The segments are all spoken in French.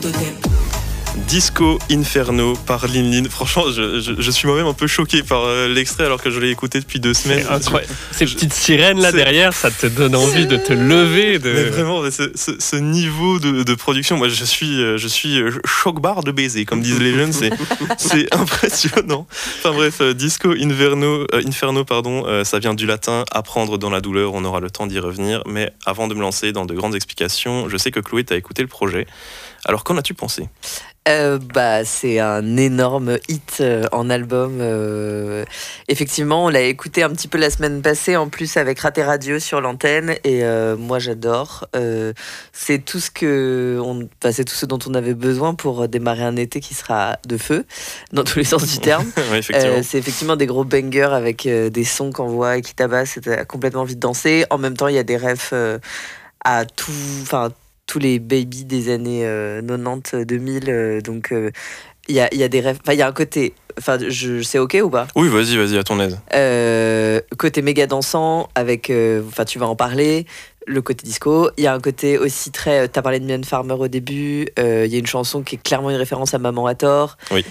Disco Inferno par Lin Lin. Franchement, je suis moi-même un peu choqué par l'extrait alors que je l'ai écouté depuis 2 semaines. C'est incroyable. Ces petites sirènes là derrière, ça te donne envie de te lever. Mais vraiment, ce niveau de production, moi je suis choc-barre de baiser, comme disent les jeunes, c'est impressionnant. Enfin bref, Disco Inferno, ça vient du latin apprendre dans la douleur, on aura le temps d'y revenir. Mais avant de me lancer dans de grandes explications, je sais que Chloé t'a écouté le projet. Alors qu'en as-tu pensé ? C'est un énorme hit en album. Effectivement, on l'a écouté un petit peu la semaine passée, en plus avec Raté Radio sur l'antenne, et moi j'adore. C'est tout c'est tout ce dont on avait besoin pour démarrer un été qui sera de feu, dans tous les sens du terme. Ouais, effectivement. C'est effectivement des gros bangers avec des sons qu'on voit et qui tabassent. T'as complètement envie de danser. En même temps, il y a des refs à tout, tous les babies des années 90-2000, donc il y a des rêves, il y a un côté, c'est ok ou pas ? Oui, vas-y, à ton aise. Côté méga dansant avec, tu vas en parler, le côté disco. Il y a un côté aussi très, t'as parlé de Mylène Farmer au début, il y a une chanson qui est clairement une référence à Maman à tort. Oui,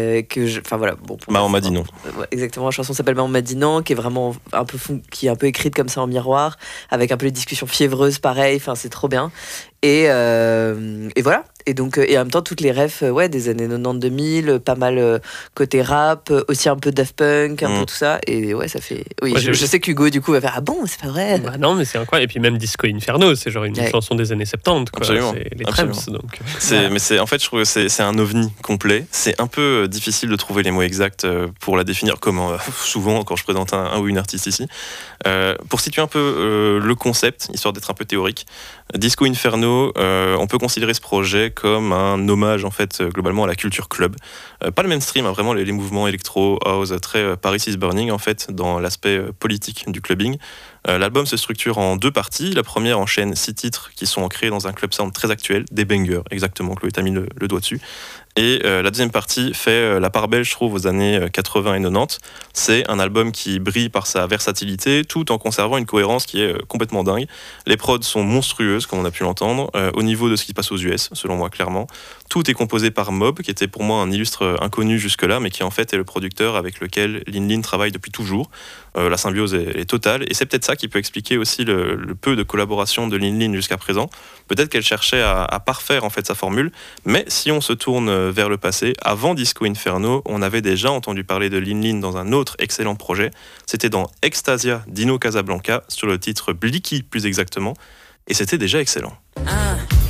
Maman m'a dit non. Exactement, la chanson s'appelle Maman m'a dit non, qui est vraiment qui est un peu écrite comme ça en miroir, avec un peu les discussions fiévreuses pareil, c'est trop bien. Et voilà. Et donc, et en même temps, toutes les refs des années 90-2000, pas mal côté rap, aussi un peu Daft Punk, un peu tout ça. Et ouais, ça fait. Oui, je sais qu'Hugo, du coup, va faire ah bon, c'est pas vrai. Bah non, mais c'est incroyable. Et puis même Disco Inferno, c'est genre une chanson des années 70, quoi. Absolument. C'est les Tramps. Donc, Mais en fait, je trouve que c'est un ovni complet. C'est un peu difficile de trouver les mots exacts pour la définir, comme souvent quand je présente un ou une artiste ici. Pour situer un peu le concept, histoire d'être un peu théorique, Disco Inferno, on peut considérer ce projet comme un hommage en fait globalement à la culture club. Pas le mainstream, vraiment les mouvements électro, house, très Paris is Burning en fait, dans l'aspect politique du clubbing. L'album se structure en 2 parties. La première enchaîne 6 titres qui sont ancrés dans un club sound très actuel, des bangers, exactement, Chloé t'a mis le doigt dessus. Et la deuxième partie fait la part belle, je trouve, aux années 80 et 90. C'est un album qui brille par sa versatilité, tout en conservant une cohérence qui est complètement dingue. Les prods sont monstrueuses, comme on a pu l'entendre, au niveau de ce qui se passe aux US, selon moi, clairement. Tout est composé par Mob, qui était pour moi un illustre inconnu jusque-là, mais qui en fait est le producteur avec lequel Lin Lin travaille depuis toujours. La symbiose est totale, et c'est peut-être ça qui peut expliquer aussi le peu de collaboration de Lin Lin jusqu'à présent. Peut-être qu'elle cherchait à parfaire en fait sa formule, mais si on se tourne vers le passé, avant Disco Inferno, on avait déjà entendu parler de Lin Lin dans un autre excellent projet. C'était dans Extasia d'Ino Casablanca, sur le titre Blicky plus exactement, et c'était déjà excellent.